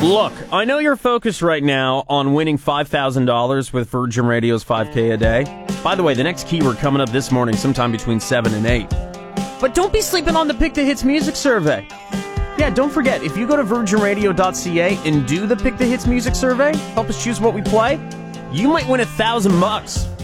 Look, I know you're focused right now on winning $5,000 with Virgin Radio's 5K a day. By the way, the next keyword coming up this morning sometime between 7 and 8. But don't be sleeping on the Pick the Hits music survey. Yeah, don't forget, if you go to virginradio.ca and do the Pick the Hits music survey, help us choose what we play, you might win $1,000.